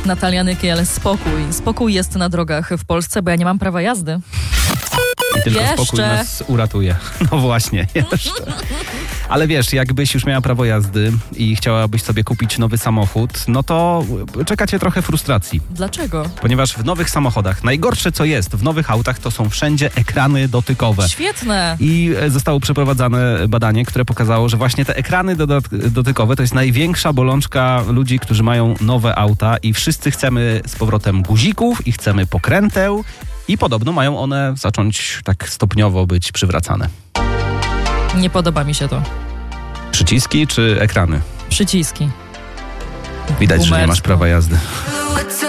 Natalia Nykiel, spokój. Spokój jest na drogach w Polsce, bo ja nie mam prawa jazdy. I tylko Jeszcze. spokój nas uratuje. No właśnie, jeszcze. Ale wiesz, jakbyś już miała prawo jazdy i chciałabyś sobie kupić nowy samochód, no to czeka cię trochę frustracji. Dlaczego? Ponieważ w nowych samochodach, najgorsze co jest w nowych autach, to są wszędzie ekrany dotykowe. Świetne. I zostało przeprowadzone badanie, które pokazało, że właśnie te ekrany dotykowe to jest największa bolączka ludzi, którzy mają nowe auta i wszyscy chcemy z powrotem guzików i chcemy pokręteł i podobno mają one zacząć tak stopniowo być przywracane. Nie podoba mi się to. Przyciski czy ekrany? Przyciski. Widać, że nie masz prawa jazdy.